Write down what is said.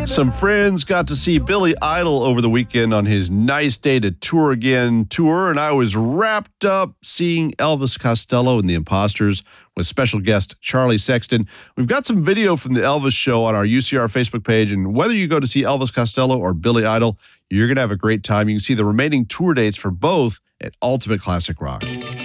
Some friends got to see Billy Idol over the weekend on his Nice Day to Tour Again tour, and I was wrapped up seeing Elvis Costello and the Imposters with special guest Charlie Sexton. We've got some video from the Elvis show on our UCR Facebook page, and whether you go to see Elvis Costello or Billy Idol, you're going to have a great time. You can see the remaining tour dates for both at Ultimate Classic Rock.